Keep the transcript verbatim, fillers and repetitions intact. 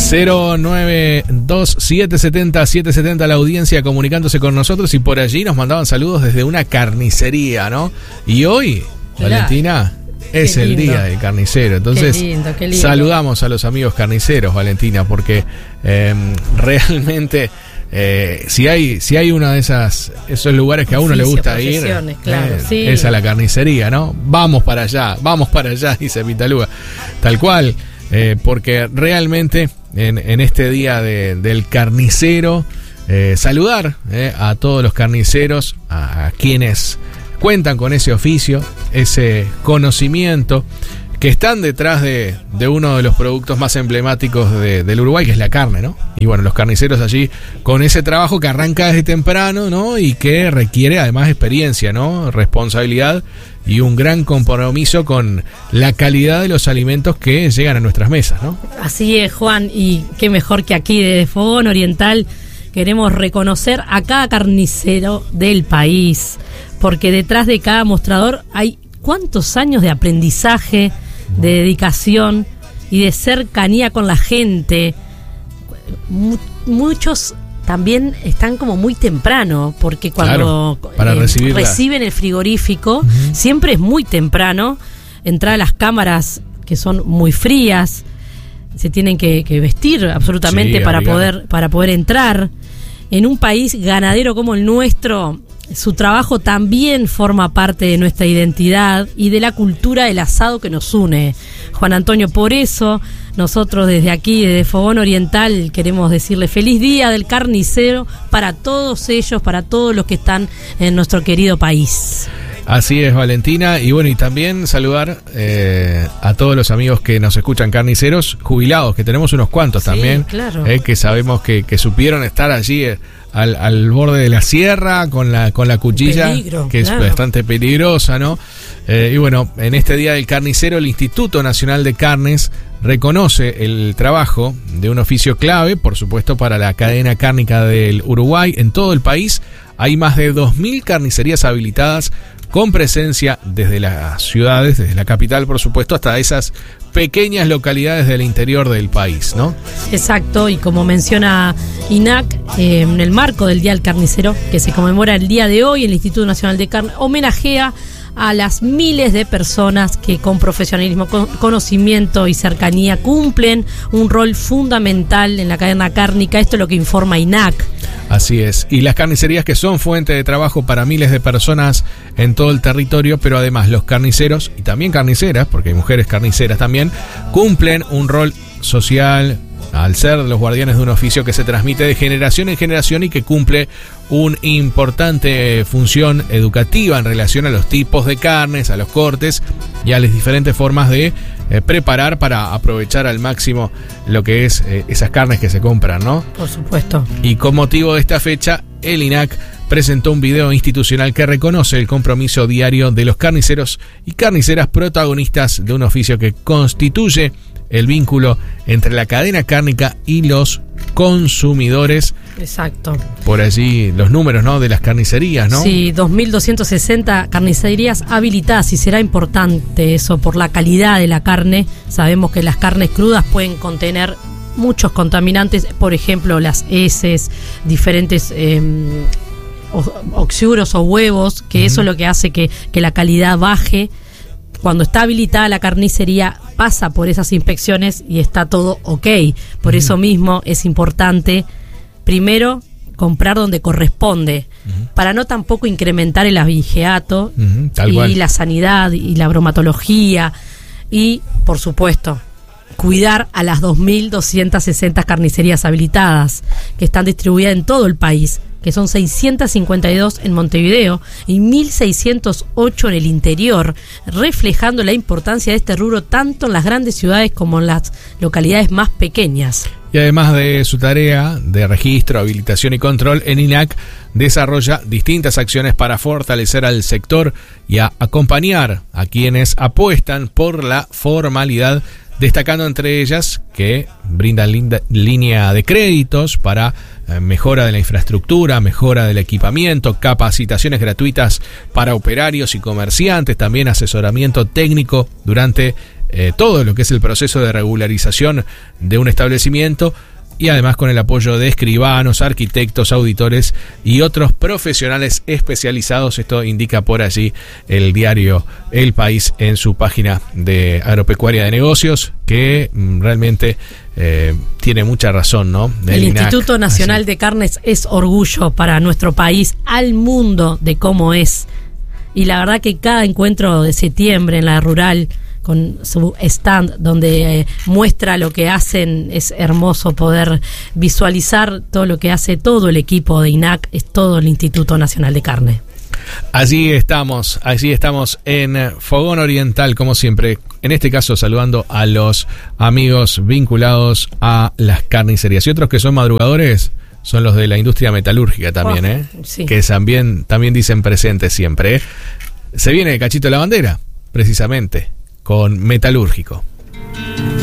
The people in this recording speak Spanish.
cero nueve dos siete siete cero siete siete cero la audiencia comunicándose con nosotros y por allí nos mandaban saludos desde una carnicería, ¿no? Y hoy, claro, Valentina, es el día del carnicero. Entonces, qué lindo, qué lindo. Saludamos a los amigos carniceros, Valentina, porque eh, realmente eh, si hay si hay uno de esas esos lugares que a uno Oficio, le gusta ir, claro, eh, sí. Es a la carnicería, ¿no? Vamos para allá, vvamos para allá, dice Pitalúa. Tal cual. Eh, porque realmente en, en este día de, del carnicero, eh, saludar eh, a todos los carniceros, a, a quienes cuentan con ese oficio, ese conocimiento, que están detrás de, de uno de los productos más emblemáticos de, del Uruguay, que es la carne, ¿no? Y bueno, los carniceros allí con ese trabajo que arranca desde temprano, ¿no? Y que requiere además experiencia, ¿no? Responsabilidad y un gran compromiso con la calidad de los alimentos que llegan a nuestras mesas, ¿no? Así es, Juan, y qué mejor que aquí desde Fogón Oriental queremos reconocer a cada carnicero del país, porque detrás de cada mostrador hay cuántos años de aprendizaje, de dedicación y de cercanía con la gente. Muchos también están como muy temprano, porque cuando claro, para eh, reciben el frigorífico, uh-huh, siempre es muy temprano. Entrar a las cámaras que son muy frías, se tienen que, que vestir absolutamente sí, para poder para poder entrar. En un país ganadero como el nuestro, su trabajo también forma parte de nuestra identidad y de la cultura del asado que nos une, Juan Antonio. Por eso nosotros desde aquí, desde Fogón Oriental, queremos decirle feliz día del carnicero para todos ellos, para todos los que están en nuestro querido país. Así es, Valentina, y bueno, y también saludar eh, a todos los amigos que nos escuchan, carniceros jubilados, que tenemos unos cuantos sí, también, claro. eh, que sabemos que, que supieron estar allí eh, al, al borde de la sierra con la con la cuchilla, peligro, que claro, es bastante peligrosa, ¿no? Eh, y bueno, en este Día del Carnicero, el Instituto Nacional de Carnes reconoce el trabajo de un oficio clave, por supuesto, para la cadena cárnica del Uruguay. En todo el país hay más de dos mil carnicerías habilitadas con presencia desde las ciudades, desde la capital, por supuesto, hasta esas pequeñas localidades del interior del país, ¿no? Exacto, y como menciona INAC, eh, en el marco del Día del Carnicero, que se conmemora el día de hoy, el Instituto Nacional de Carne homenajea a las miles de personas que con profesionalismo, con conocimiento y cercanía cumplen un rol fundamental en la cadena cárnica. Esto es lo que informa INAC. Así es, y las carnicerías que son fuente de trabajo para miles de personas en todo el territorio, pero además los carniceros y también carniceras, porque hay mujeres carniceras también, cumplen un rol social al ser los guardianes de un oficio que se transmite de generación en generación y que cumple una importante función educativa en relación a los tipos de carnes, a los cortes y a las diferentes formas de eh, preparar para aprovechar al máximo lo que es eh, esas carnes que se compran, ¿no? Por supuesto. Y con motivo de esta fecha, el INAC presentó un video institucional que reconoce el compromiso diario de los carniceros y carniceras protagonistas de un oficio que constituye el vínculo entre la cadena cárnica y los consumidores. Exacto. Por allí los números, ¿no?, de las carnicerías, ¿no? Sí, dos mil doscientas sesenta carnicerías habilitadas, y será importante eso por la calidad de la carne. Sabemos que las carnes crudas pueden contener muchos contaminantes, por ejemplo, las heces, diferentes eh, oxiuros o huevos, que uh-huh, eso es lo que hace que, que la calidad baje. Cuando está habilitada la carnicería, pasa por esas inspecciones y está todo ok. Por uh-huh, eso mismo es importante, primero, comprar donde corresponde, uh-huh, para no tampoco incrementar el abigeato uh-huh, y cual. la sanidad y la bromatología. Y, por supuesto, cuidar a las dos mil doscientas sesenta carnicerías habilitadas que están distribuidas en todo el país, que son seiscientas cincuenta y dos en Montevideo y mil seiscientos ocho en el interior, reflejando la importancia de este rubro tanto en las grandes ciudades como en las localidades más pequeñas. Y además de su tarea de registro, habilitación y control, el INAC desarrolla distintas acciones para fortalecer al sector y a acompañar a quienes apuestan por la formalidad, destacando entre ellas que brindan linda, línea de créditos para eh, mejora de la infraestructura, mejora del equipamiento, capacitaciones gratuitas para operarios y comerciantes, también asesoramiento técnico durante eh, todo lo que es el proceso de regularización de un establecimiento, y además con el apoyo de escribanos, arquitectos, auditores y otros profesionales especializados. Esto indica por allí el diario El País en su página de Agropecuaria de Negocios, que mm, realmente eh, tiene mucha razón, ¿no? El Instituto Nacional de Carnes es orgullo para nuestro país, al mundo, de cómo es. Y la verdad que cada encuentro de septiembre en la rural, con su stand donde eh, muestra lo que hacen, es hermoso poder visualizar todo lo que hace todo el equipo de I N A C, es todo el Instituto Nacional de Carne. Allí estamos, allí estamos en Fogón Oriental, como siempre, en este caso saludando a los amigos vinculados a las carnicerías. Y otros que son madrugadores son los de la industria metalúrgica también, oh, ¿eh? Sí. Que también, también dicen presente siempre, ¿eh? Se viene Cachito de la Bandera, precisamente, con Metalúrgico.